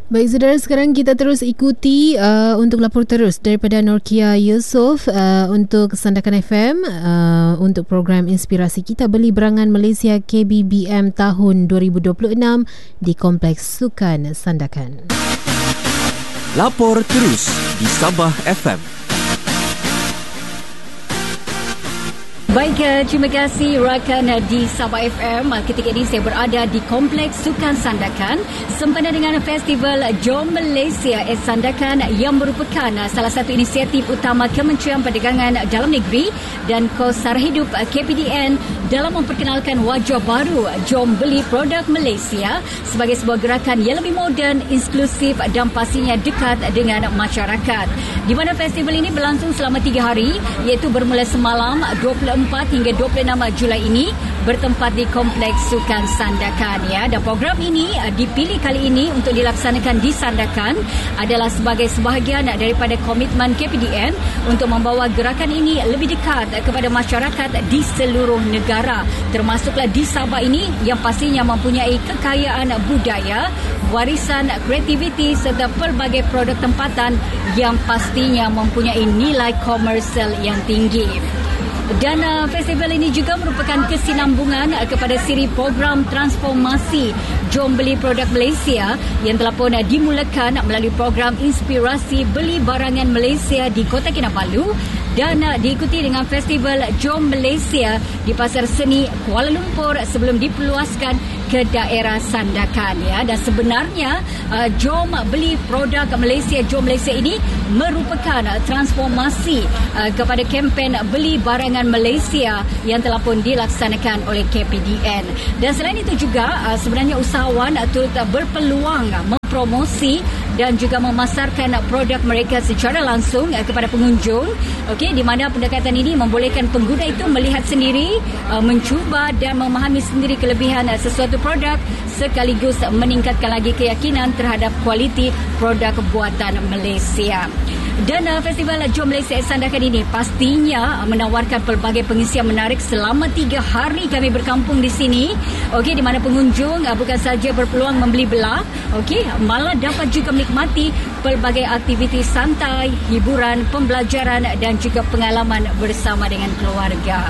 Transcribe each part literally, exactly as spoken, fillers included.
Baik saudara, sekarang kita terus ikuti uh, untuk lapor terus daripada Norkia Yusof uh, untuk Sandakan F M uh, untuk program inspirasi kita Beli Berangan Malaysia K B B M tahun dua ribu dua puluh enam di Kompleks Sukan Sandakan. Lapor terus di Sabah F M. Baik, terima kasih rakan di Sabah F M. Ketika ini saya berada di Kompleks Sukan Sandakan sempena dengan Festival Jom Malaysia at Sandakan yang merupakan salah satu inisiatif utama Kementerian Perdagangan Dalam Negeri dan Kos Sara Hidup K P D N dalam memperkenalkan wajah baru Jom Beli Produk Malaysia sebagai sebuah gerakan yang lebih moden, inklusif dan pastinya dekat dengan masyarakat. Di mana festival ini berlangsung selama tiga hari, iaitu bermula semalam dua puluh empat hingga dua puluh enam Julai ini bertempat di Kompleks Sukan Sandakan ya. Dan program ini dipilih kali ini untuk dilaksanakan di Sandakan adalah sebagai sebahagian daripada komitmen K P D N untuk membawa gerakan ini lebih dekat kepada masyarakat di seluruh negara, termasuklah di Sabah ini yang pastinya mempunyai kekayaan budaya, warisan kreativiti serta pelbagai produk tempatan yang pastinya mempunyai nilai komersial yang tinggi. Dan uh, festival ini juga merupakan kesinambungan uh, kepada siri program transformasi Jom Beli Produk Malaysia yang telah pun uh, dimulakan melalui program inspirasi Beli Barangan Malaysia di Kota Kinabalu dan uh, diikuti dengan festival Jom Malaysia di Pasar Seni Kuala Lumpur sebelum diperluaskan ke daerah Sandakan ya. Dan sebenarnya uh, Jom Beli Produk Malaysia Jom Malaysia ini merupakan uh, transformasi uh, kepada kempen Beli Barangan Malaysia yang telah pun dilaksanakan oleh K P D N. Dan selain itu juga uh, sebenarnya usahawan uh, turut uh, berpeluang uh, mempromosi dan juga memasarkan uh, produk mereka secara langsung uh, kepada pengunjung. Okey, di mana pendekatan ini membolehkan pengguna itu melihat sendiri, uh, mencuba dan memahami sendiri kelebihan uh, sesuatu produk sekaligus uh, meningkatkan lagi keyakinan terhadap kualiti produk buatan Malaysia. Dan uh, Festival Jom Malaysia Sandakan ini pastinya uh, menawarkan pelbagai pengisian menarik selama tiga hari kami berkampung di sini. Okey, di mana pengunjung uh, bukan saja berpeluang membeli belah, okey, malah dapat juga menikmati pelbagai aktiviti santai, hiburan, pembelajaran dan juga pengalaman bersama dengan keluarga.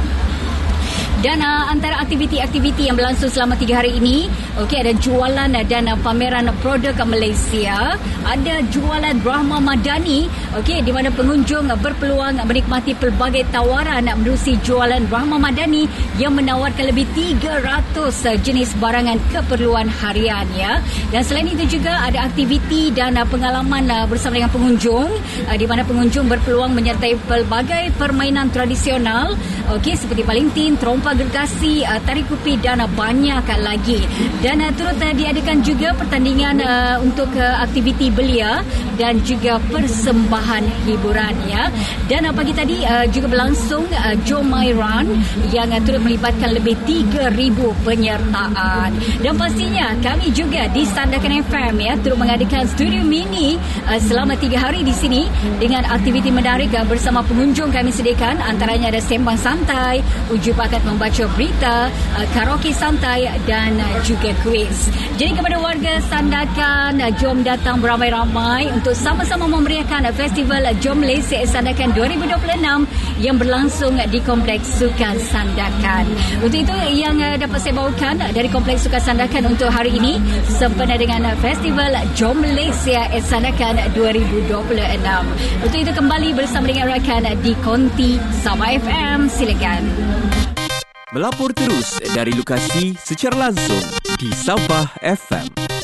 Dan uh, antara aktiviti-aktiviti yang berlangsung selama tiga hari ini, okey, ada jualan dan uh, pameran produk Malaysia, ada jualan Rahmah Madani, okey, di mana pengunjung uh, berpeluang uh, menikmati pelbagai tawaran uh, menerusi jualan Rahmah Madani yang menawarkan lebih tiga ratus uh, jenis barangan keperluan harian ya. Dan selain itu juga ada aktiviti dan uh, pengalaman uh, bersama dengan pengunjung, uh, di mana pengunjung berpeluang menyertai pelbagai permainan tradisional, okey, seperti palintin, trompa gergasi, uh, tarik kupi dan uh, banyak uh, lagi. Dan uh, turut uh, diadakan juga pertandingan uh, untuk uh, aktiviti belia dan juga persembahan hiburan ya. Dan uh, pagi tadi uh, juga berlangsung uh, Jom My Run yang uh, turut melibatkan lebih tiga ribu penyertaan. Dan pastinya kami juga di Sandakan F M ya turut mengadakan studio mini uh, selama tiga hari di sini dengan aktiviti menarik uh, bersama pengunjung kami sediakan, antaranya ada sembang santai, uji bakat membaca berita, uh, karaoke santai dan uh, juga kuis. Jadi kepada warga Sandakan, uh, jom datang beramai-ramai untuk sama-sama memeriahkan uh, Festival Jom Malaysia Sandakan dua ribu dua puluh enam yang berlangsung uh, di Kompleks Sukan Sandakan. Untuk itu yang uh, dapat saya bawakan uh, dari Kompleks Sukan Sandakan untuk hari ini sempena dengan uh, Festival Jom Malaysia Sandakan dua ribu dua puluh enam. Untuk itu kembali bersama dengan rakan uh, di Konti Sabah F M. Silakan. Melapor terus dari lokasi secara langsung di Sabah F M.